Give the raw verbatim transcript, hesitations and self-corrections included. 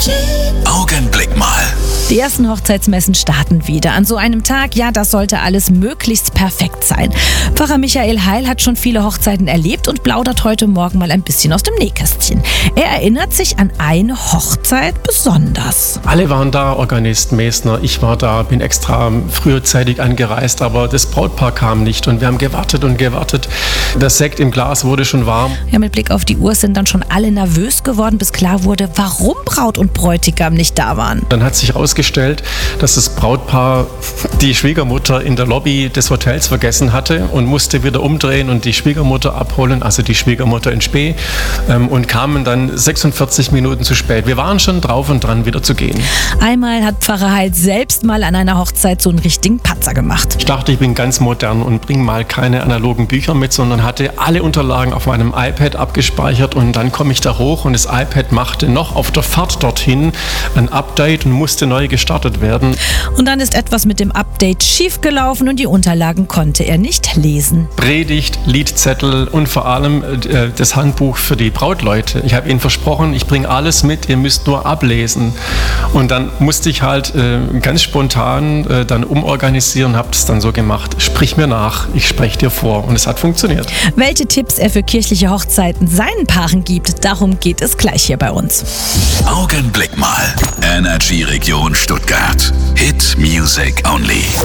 Augenblick mal. Die ersten Hochzeitsmessen starten wieder. An so einem Tag, ja, das sollte alles möglichst perfekt sein. Pfarrer Michael Heil hat schon viele Hochzeiten erlebt und plaudert heute Morgen mal ein bisschen aus dem Nähkästchen. Er erinnert sich an eine Hochzeit besonders. Alle waren da, Organist, Mesner, ich war da, bin extra frühzeitig angereist, aber das Brautpaar kam nicht und wir haben gewartet und gewartet. Das Sekt im Glas wurde schon warm. Ja, mit Blick auf die Uhr sind dann schon alle nervös geworden, bis klar wurde, warum Braut und Bräutigam nicht da waren. Dann hat sich herausgestellt, dass das Brautpaar die Schwiegermutter in der Lobby des Hotels vergessen hatte und musste wieder umdrehen und die Schwiegermutter abholen, also die Schwiegermutter in Spee, ähm, und kamen dann sechsundvierzig Minuten zu spät. Wir waren schon drauf und dran, wieder zu gehen. Einmal hat Pfarrer Heil selbst mal an einer Hochzeit so einen richtigen Patzer gemacht. Ich dachte, ich bin ganz modern und bringe mal keine analogen Bücher mit, sondern hatte alle Unterlagen auf meinem iPad abgespeichert und dann komme ich da hoch und das iPad machte noch auf der Fahrt dorthin ein Update und musste neu gestartet werden. Und dann ist etwas mit dem Update schiefgelaufen und die Unterlagen konnte er nicht lesen. Predigt, Liedzettel und vor allem äh, das Handbuch für die Brautleute. Ich habe ihnen versprochen, ich bringe alles mit, ihr müsst nur ablesen. Und dann musste ich halt äh, ganz spontan äh, dann umorganisieren und habe es dann so gemacht. Sprich mir nach, ich spreche dir vor. Und es hat funktioniert. Welche Tipps er für kirchliche Hochzeiten seinen Paaren gibt, darum geht es gleich hier bei uns. Augenblick mal. Energy Region Stuttgart. Hit Music Only.